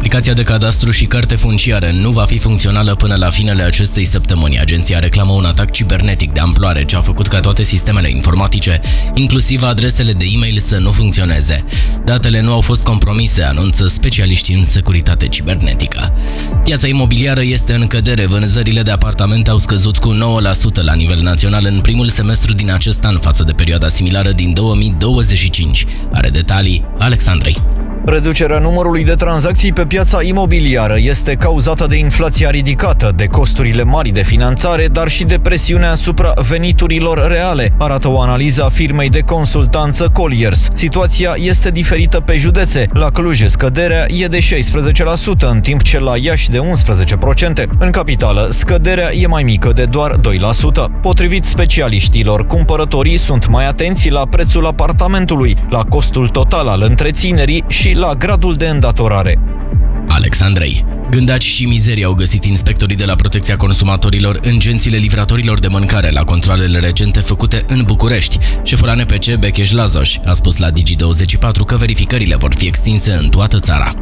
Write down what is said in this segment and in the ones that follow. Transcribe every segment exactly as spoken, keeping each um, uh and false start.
Aplicația de cadastru și carte funciară nu va fi funcțională până la finele acestei săptămâni. Agenția reclamă un atac cibernetic de amploare ce a făcut ca toate sistemele informatice, inclusiv adresele de e-mail, să nu funcționeze. Datele nu au fost compromise, anunță specialiștii în securitate cibernetică. Piața imobiliară este în cădere. Vânzările de apartamente au scăzut cu nouă la sută la nivel național în primul semestru din acest an față de perioada similară din două mii douăzeci și cinci. Are detalii Alexandrei. Reducerea numărului de tranzacții pe piața imobiliară este cauzată de inflația ridicată, de costurile mari de finanțare, dar și de presiunea asupra veniturilor reale, arată o analiză a firmei de consultanță Colliers. Situația este diferită pe județe. La Cluj scăderea e de șaisprezece la sută, în timp ce la Iași de unsprezece la sută. În capitală, scăderea e mai mică de doar doi la sută. Potrivit specialiștilor, cumpărătorii sunt mai atenți la prețul apartamentului, la costul total al întreținerii și la gradul de îndatorare. Alexandrei. Gândaci și mizerii au găsit inspectorii de la Protecția Consumatorilor în gențile livratorilor de mâncare la controalele recente făcute în București. Șeful A N P C, Becheș Lazoș, a spus la Digi douăzeci și patru că verificările vor fi extinse în toată țara.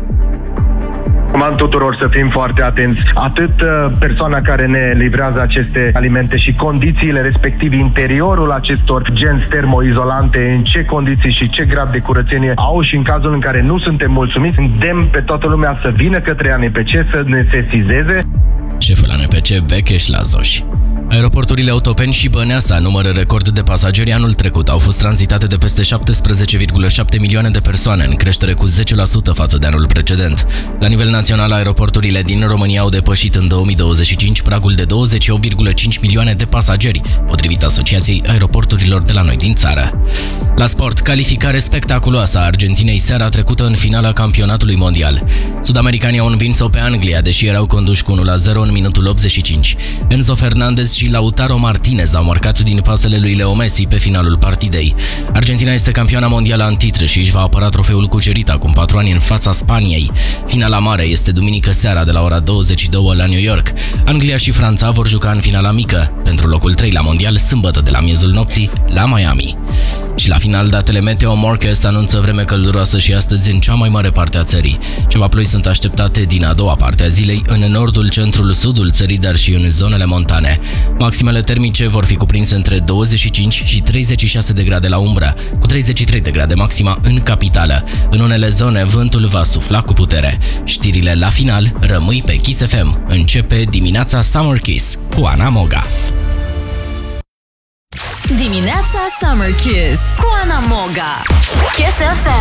Recomand tuturor să fim foarte atenți, atât persoana care ne livrează aceste alimente și condițiile, respectiv interiorul acestor genți termoizolante, în ce condiții și ce grad de curățenie au, și în cazul în care nu suntem mulțumiți, îndemn pe toată lumea să vină către A N P C să ne sesizeze. Șeful A N P C, Becheș Lazoș. Aeroporturile Otopeni și Băneasa numără record de pasageri anul trecut. Au fost tranzitate de peste șaptesprezece virgulă șapte milioane de persoane, în creștere cu zece la sută față de anul precedent. La nivel național, aeroporturile din România au depășit în două mii douăzeci și cinci pragul de douăzeci și opt virgulă cinci milioane de pasageri, potrivit Asociației Aeroporturilor de la noi din țară. La sport, calificare spectaculoasă a Argentinei seara trecută în finala campionatului mondial. Sud-americanii au învins-o pe Anglia, deși erau conduși cu unu la zero în minutul optzeci și cinci. Enzo Fernandez și Lautaro Martinez au marcat din pasele lui Leo Messi pe finalul partidei. Argentina este campioana mondială în titlu și își va apăra trofeul cucerit acum patru ani în fața Spaniei. Finala mare este duminică seara de la ora douăzeci și două la New York. Anglia și Franța vor juca în finala mică pentru locul trei la mondial sâmbătă de la miezul nopții la Miami. Și la final, datele Meteo Morcast anunță vreme călduroasă și astăzi în cea mai mare parte a țării. Ceva ploi sunt așteptate din a doua parte a zilei în nordul, centrul, sudul țării, dar și în zonele montane. Maximele termice vor fi cuprinse între douăzeci și cinci și treizeci și șase de grade la umbră, cu treizeci și trei de grade maxima în capitală. În unele zone, vântul va sufla cu putere. Știrile la final, rămâi pe Kiss F M. Începe dimineața Summer Kiss cu Ana Moga. Dimineața Summer Kiss cu Ana Moga. Kiss F